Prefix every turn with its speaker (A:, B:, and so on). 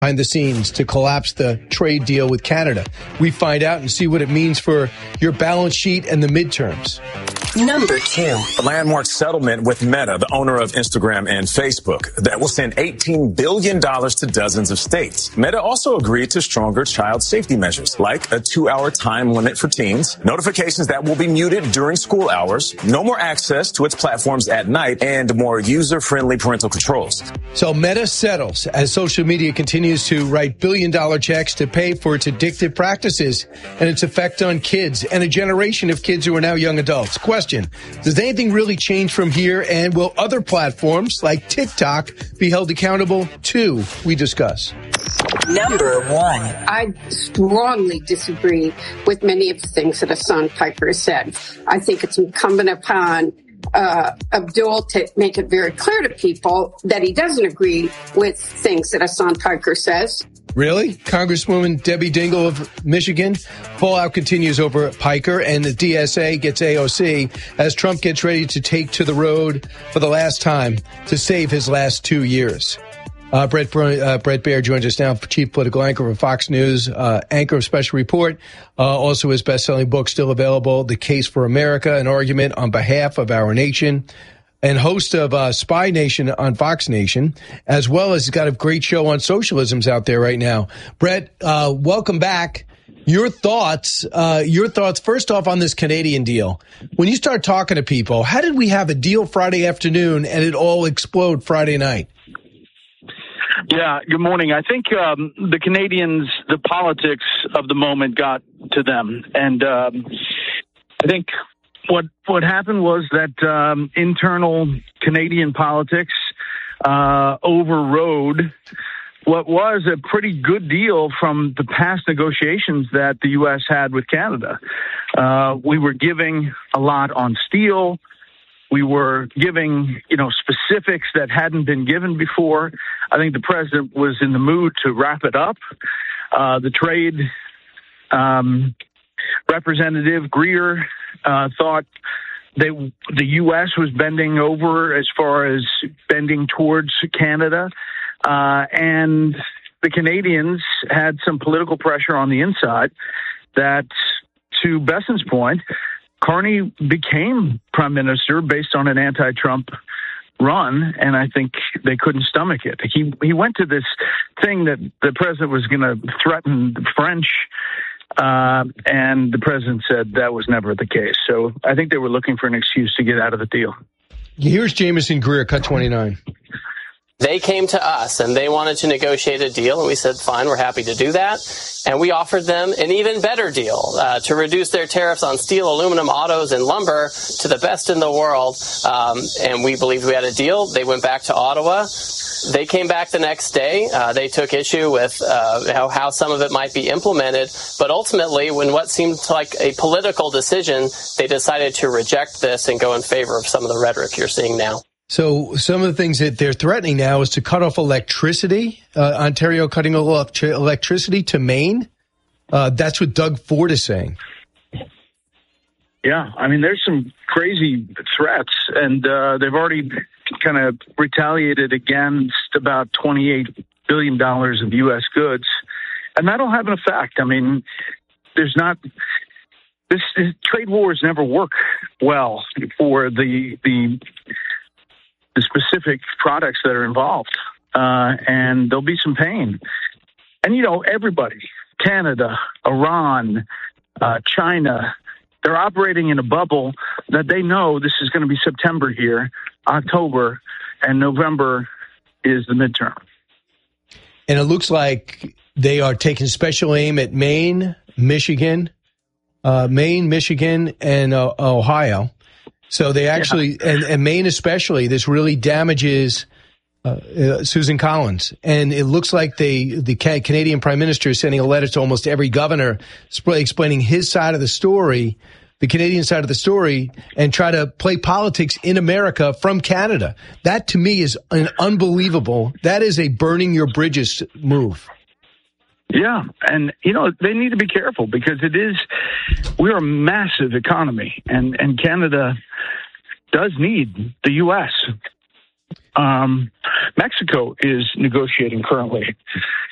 A: behind the scenes to collapse the trade deal with Canada. We find out and see what it means for your balance sheet and the midterms.
B: Number 2.
C: A landmark settlement with Meta, the owner of Instagram and Facebook, that will send $18 billion to dozens of states. Meta also agreed to stronger child safety measures, like a 2-hour time limit for teens, notifications that will be muted during school hours, no more access to its platforms at night, and more user-friendly parental controls.
A: So Meta settles as social media continues to write billion-dollar checks to pay for its addictive practices and its effect on kids and a generation of kids who are now young adults. Question, does anything really change from here, and will other platforms like TikTok be held accountable too? We discuss.
B: Number 1.
D: I strongly disagree with many of the things that Hassan Piker has said. I think it's incumbent upon Abdul to make it very clear to people that he doesn't agree with things that Hassan Piker says.
A: Really? Congresswoman Debbie Dingell of Michigan? Fallout continues over Piker, and the DSA gets AOC as Trump gets ready to take to the road for the last time to save his last 2 years. Bret Baier joins us now, chief political anchor of Fox News, anchor of Special Report, also his best-selling book still available, The Case for America, an argument on behalf of our nation, and host of Spy Nation on Fox Nation, as well as he's got a great show on socialisms out there right now. Bret, welcome back. Your thoughts first off on this Canadian deal. When you start talking to people, how did we have a deal Friday afternoon and it all explode Friday night?
E: Yeah, good morning. I think the Canadians, the politics of the moment got to them. And I think what happened was that internal Canadian politics overrode what was a pretty good deal from the past negotiations that the U.S. had with Canada. We were giving a lot on steel. We were giving, specifics that hadn't been given before. I think the president was in the mood to wrap it up. The trade representative Greer thought the U.S. was bending over as far as bending towards Canada. And the Canadians had some political pressure on the inside that, to Besson's point, Carney became prime minister based on an anti-Trump run, and I think they couldn't stomach it. He went to this thing that the president was going to threaten the French, and the president said that was never the case. So I think they were looking for an excuse to get out of the deal.
A: Here's Jameson Greer, cut 29.
F: They came to us and they wanted to negotiate a deal, and we said, fine, we're happy to do that. And we offered them an even better deal to reduce their tariffs on steel, aluminum, autos, and lumber to the best in the world. And we believed we had a deal. They went back to Ottawa. They came back the next day. They took issue with how some of it might be implemented. But ultimately, when what seemed like a political decision, they decided to reject this and go in favor of some of the rhetoric you're seeing now.
A: So some of the things that they're threatening now is to cut off electricity. Ontario cutting off electricity to Maine. That's what Doug Ford is saying.
E: Yeah, I mean, there's some crazy threats, and they've already kind of retaliated against about $28 billion of U.S. goods, and that'll have an effect. I mean, this trade wars never work well for the specific products that are involved, and there'll be some pain. And, everybody, Canada, Iran, China, they're operating in a bubble that they know this is going to be September here, October, and November is the midterm.
A: And it looks like they are taking special aim at Maine, Michigan, and Ohio. So they actually, and Maine especially, this really damages Susan Collins. And it looks like the Canadian Prime Minister is sending a letter to almost every governor explaining his side of the story, the Canadian side of the story, and try to play politics in America from Canada. That, to me, is an unbelievable. That is a burning your bridges move.
E: Yeah, and, they need to be careful because we're a massive economy, and Canada does need the U.S. Mexico is negotiating currently.